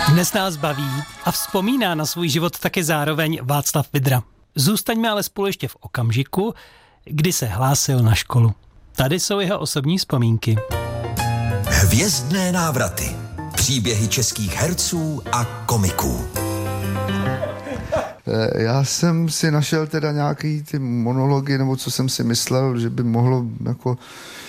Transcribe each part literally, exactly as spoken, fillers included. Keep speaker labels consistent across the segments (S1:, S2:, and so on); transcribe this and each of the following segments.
S1: Dnes nás baví a vzpomíná na svůj život taky zároveň Václav Vydra. Zůstaňme ale spolu ještě v okamžiku, kdy se hlásil na školu. Tady jsou jeho osobní vzpomínky.
S2: Hvězdné návraty. Příběhy českých herců a komiků.
S3: Já jsem si našel teda nějaký ty monology, nebo co jsem si myslel, že by mohlo jako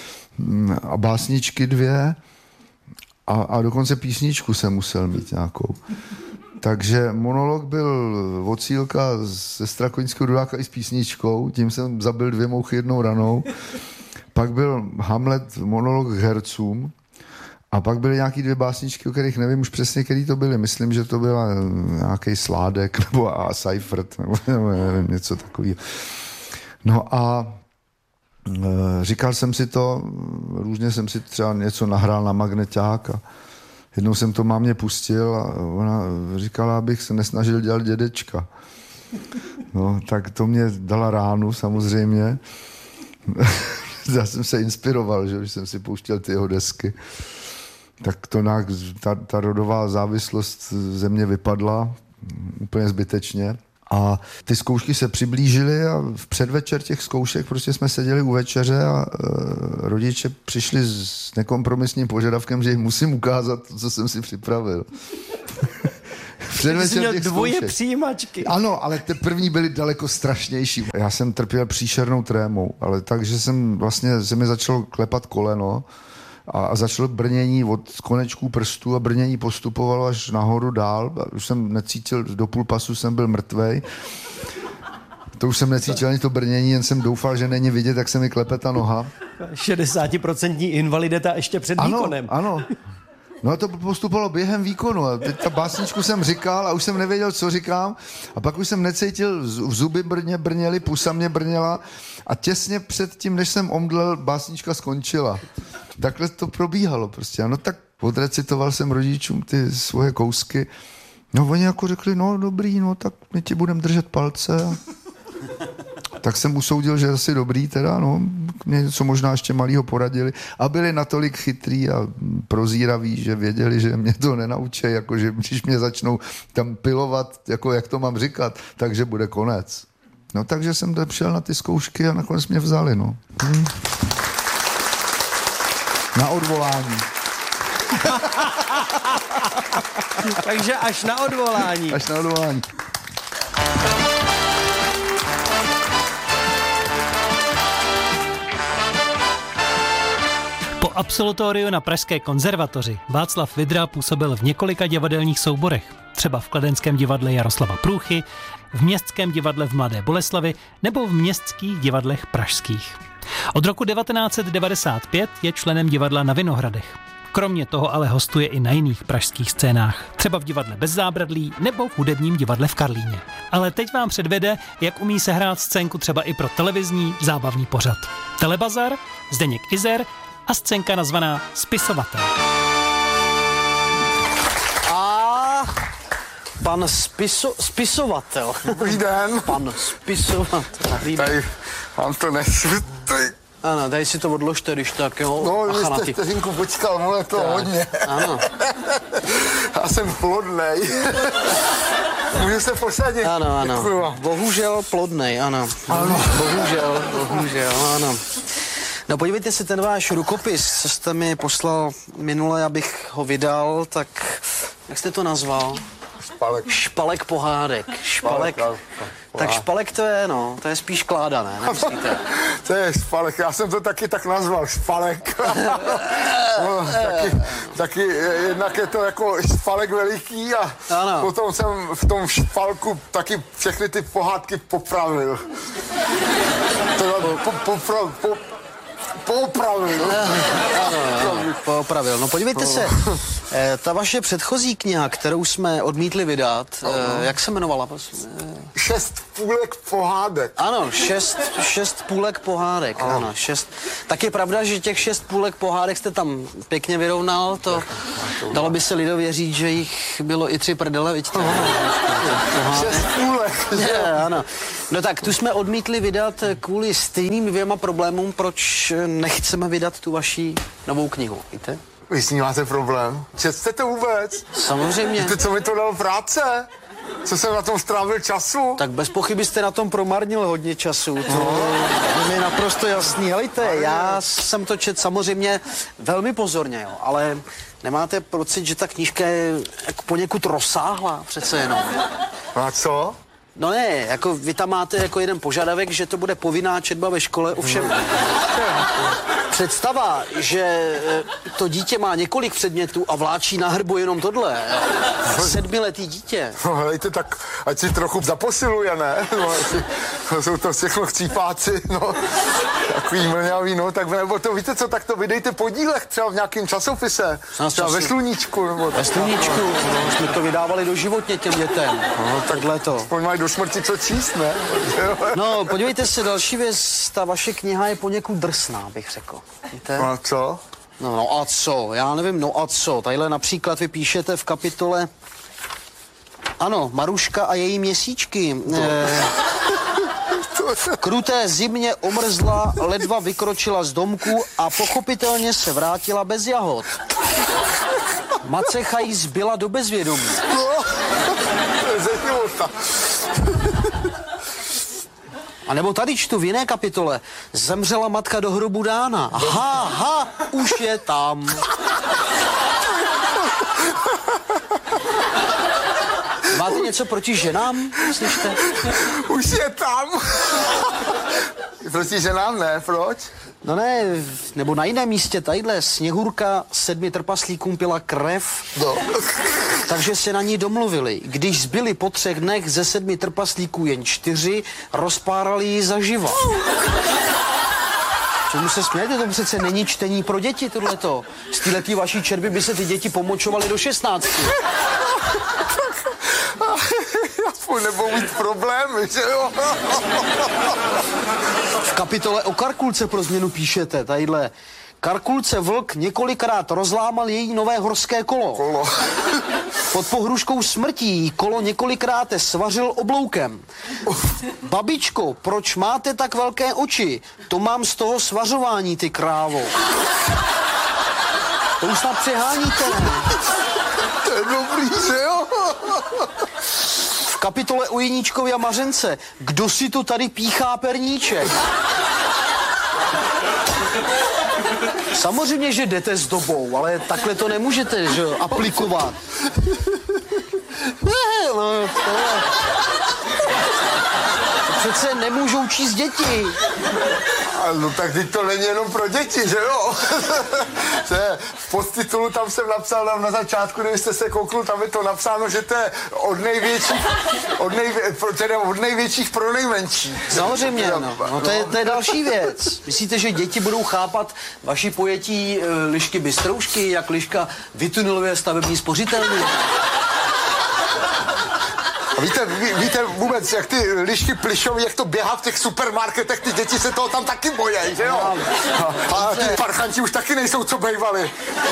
S3: a básničky dvě a, a dokonce písničku jsem musel mít nějakou. Takže monolog byl od Cílka ze Strakoňského Dudáka i s písničkou, tím jsem zabil dvě mouchy jednou ranou. Pak byl Hamlet monolog k hercům a pak byly nějaký dvě básničky, o kterých nevím už přesně, který to byly. Myslím, že to byla nějaký Sládek nebo a Seifert nebo, nebo nevím, něco takového. No a e, říkal jsem si to, různě jsem si třeba něco nahrál na magneťák a jednou jsem to mámě pustil a ona říkala, abych se nesnažil dělat dědečka. No, tak to mě dala ránu samozřejmě. Já jsem se inspiroval, že když jsem si pouštěl ty jeho desky. Tak to nějak, ta, ta rodová závislost ze mě vypadla úplně zbytečně. A ty zkoušky se přiblížily a v předvečer těch zkoušek prostě jsme seděli u večeře a e, rodiče přišli s nekompromisním požadavkem, že jim musím ukázat to, co jsem si připravil.
S1: Předvečer těch dvoje zkoušek. Přijímačky.
S3: Ano, ale ty první byly daleko strašnější. Já jsem trpěl příšernou trémou, ale takže jsem vlastně, se mi začalo klepat koleno a, a začalo brnění od konečků prstů a brnění postupovalo až nahoru dál. A už jsem necítil, do půl pasu jsem byl mrtvej. To už jsem necítil ani to brnění, jen jsem doufal, že není vidět, jak se mi klepe ta noha.
S1: šedesátiprocentní invalidita ještě před
S3: ano,
S1: výkonem.
S3: Ano, no a to postupovalo během výkonu a teď ta básničku jsem říkal a už jsem nevěděl, co říkám a pak už jsem necítil, v zuby brně brněly, pusa mě brněla a těsně před tím, než jsem omdlel, básnička skončila. Takhle to probíhalo prostě. No tak odrecitoval jsem rodičům ty svoje kousky. No oni jako řekli, no dobrý, no tak my ti budeme držet palce. Tak jsem usoudil, že asi dobrý teda, no, mě něco možná ještě malýho poradili a byli natolik chytrý a prozíraví, že věděli, že mě to nenaučí, jako že když mě začnou tam pilovat, jako jak to mám říkat, takže bude konec. No takže jsem šel na ty zkoušky a nakonec mě vzali, no. Hm. Na odvolání.
S1: Takže až na odvolání.
S3: Až na odvolání.
S1: Po absolutoriu na Pražské konzervatoři Václav Vydra působil v několika divadelních souborech, třeba v Kladenském divadle Jaroslava Průchy, v Městském divadle v Mladé Boleslavi nebo v Městských divadlech pražských. Od roku devatenáct set devadesát pět je členem divadla na Vinohradech. Kromě toho ale hostuje i na jiných pražských scénách, třeba v divadle Bez zábradlí nebo v hudebním divadle v Karlíně. Ale teď vám předvede, jak umí sehrát scénku třeba i pro televizní zábavní pořad. Telebazar, Zdeněk Izer a scénka nazvaná Spisovatel.
S4: A pan spiso, spisovatel.
S5: Dobrý den.
S4: Pan spisovatel.
S5: Tady vám to nesvětlí.
S4: Ano, tady si to odložte, když tak, jo.
S5: No, vy jste vteřinku počkal, mluve to tak. Hodně.
S4: Ano.
S5: Já jsem plodnej. Můžu se posadit?
S4: Ano, ano.
S5: Děkuju vám.
S4: Bohužel plodnej, ano.
S5: Ano.
S4: Bohužel, bohužel, ano. No podívejte si, ten váš rukopis, co jste mi poslal minule, abych ho vydal, tak jak jste to nazval?
S5: Špalek.
S4: Špalek pohádek. Špalek. Špalek. Tak špalek to je, no, to je spíš kláda, ne? Nemyslíte?
S5: To je špalek, já jsem to taky tak nazval, špalek. No, taky, taky jednak je to jako špalek veliký a ano. Potom jsem v tom špalku taky všechny ty pohádky popravil. To, po, po, po, po, Poupravil.
S4: Ano, poupravil. No podívejte se, ta vaše předchozí kniha, kterou jsme odmítli vydat, uh-huh. jak se jmenovala?
S5: Šest půlek pohádek.
S4: Ano, šest, šest půlek pohádek, uh-huh. ano, šest. Tak je pravda, že těch šest půlek pohádek jste tam pěkně vyrovnal, to dalo by se lidově říct, že jich bylo i tři prdele, vidíte?
S5: Uh-huh. Šest půlek, že?
S4: Ano. No tak tu jsme odmítli vydat kvůli stejným dvěma problémům, proč nechceme vydat tu vaši novou knihu, víte?
S5: Vy s ní máte problém. Četste to vůbec?
S4: Samozřejmě.
S5: Víte, co mi to dalo práce? Co jsem na tom strávil času?
S4: Tak bez pochyby jste na tom promarnil hodně času. To no. je naprosto jasný. Helejte, já jsem to čet samozřejmě velmi pozorně, jo, ale nemáte pocit, že ta knížka je jako poněkud rozsáhlá přece jenom?
S5: A co?
S4: No ne, jako vy tam máte jako jeden požadavek, že to bude povinná četba ve škole, ovšem představa, že to dítě má několik předmětů a vláčí na hrbu jenom tohle, sedmiletý dítě.
S5: No helejte, tak ať si trochu zaposiluje, ne? No, ať, no, jsou to všechno chcípáci, no, takový mlňavý, no, tak nebo to víte co, tak to vydejte po dílech třeba v nějakém časopise, třeba ve Sluníčku, nebo
S4: ve Sluníčku, no, jsme to vydávali doživotně těm dětem, no, takhle to.
S5: Aspoň mají do smrti co číst, ne?
S4: No, podívejte se, další věc, ta vaše kniha je poněkud drsná, bych řekl. Víte?
S5: No a co?
S4: No, no a co? Já nevím, no a co? Tadyhle například vy píšete v kapitole ano, Maruška a její měsíčky. Eh, v kruté zimě omrzla, ledva vykročila z domku a pochopitelně se vrátila bez jahod. Macecha jí zbyla do bezvědomí.
S5: Ze života.
S4: A nebo tady čtu v jiné kapitole. Zemřela matka do hrobu dána. Ha, ha, už je tam. Máte něco proti ženám, slyšte?
S5: Už je tam. Proti ženám ne, proč?
S4: No ne, nebo na jiném místě, tadyhle Sněhurka sedmi trpaslíkům pila krev,
S5: no.
S4: Takže se na ní domluvili. Když zbyli po třech dnech ze sedmi trpaslíků jen čtyři, rozpárali ji zaživa. Čemu se smějete? To přece není čtení pro děti, tohleto. Z téhletý vaší čerby by se ty děti pomočovaly do šestnácti.
S5: Aspoň nebudou mít problémy, že jo?
S4: V kapitole o Karkulce pro změnu píšete, tadyhle. Karkulce vlk několikrát rozlámal její nové horské kolo.
S5: Kolo.
S4: Pod pohruškou smrtí jí kolo několikrát svařil obloukem. Babičko, proč máte tak velké oči? To mám z toho svařování, ty krávo. To už snad přeháníte, ne?
S5: To je dobrý, že jo?
S4: V kapitole o Jeníčkovi a Mařence. Kdo si to tady píchá perníček? Samozřejmě, že jdete s dobou, ale takhle to nemůžete, že aplikovat. Ne, no, to je... Přece nemůžou číst děti.
S5: No tak teď to není jenom pro děti, že jo? V podtitulu tam jsem napsal na, na začátku, kdybyste se kouknul, tam je to napsáno, že to je od největších, od, nejvě, teda od největších pro nejmenší.
S4: Samozřejmě, no. no to, je, to je další věc. Myslíte, že děti budou chápat vaši pojetí e, lišky bystroušky, jak liška vytuneluje stavební spořitelny?
S5: A víte, ví, víte vůbec, jak ty lišky plišový, jak to běhá v těch supermarketech, ty děti se toho tam taky bojí, že jo? A, a ty parchanti už taky nejsou, co bejvali.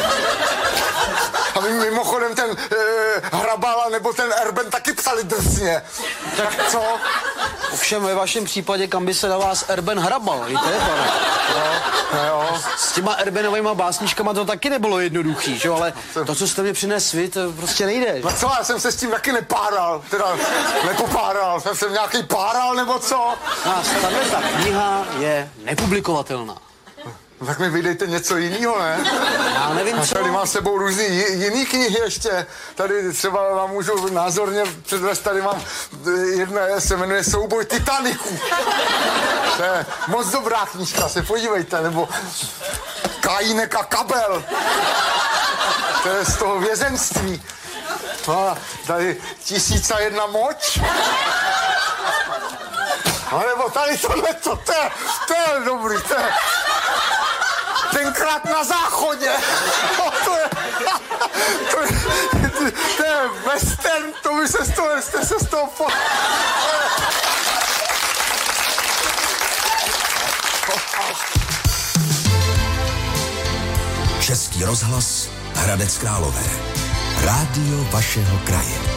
S5: A mimochodem ten e, Hrabala nebo ten Erben taky psali drsně. Tak co?
S4: Ovšem ve vašem případě, kam by se na vás Erben hrabal, víte, pane?
S5: No, jo.
S4: S těma Erbenovýma básničkama to taky nebylo jednoduchý, že? Ale to, co jste mi přinesli, to prostě nejde.
S5: No co, já jsem se s tím taky nepáral, teda nepopáral, jsem jsem nějaký páral nebo co?
S4: A tahle ta kniha je nepublikovatelná.
S5: No, tak mi vydejte něco jiného, ne?
S4: Já nevím, co.
S5: Tady mám s sebou různý jiný knihy ještě. Tady třeba vám můžu názorně předvést, tady mám jedna, se jmenuje Souboj Titaniku. To je moc dobrá knížka, se podívejte, nebo Kajínek a Kabel. To je z toho vězenství. No, tady Tisíc a jedna moč. A nebo tady tohleto, to je, to je dobrý, to je... Tenkrát na záchodě. No, to je, to je, to je western, to by se z toho, jste se z toho po...
S2: Český rozhlas Hradec Králové. Rádio vašeho kraje.